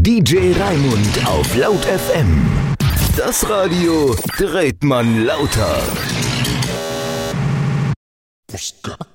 DJ Raimund auf Laut FM. Das Radio dreht man lauter.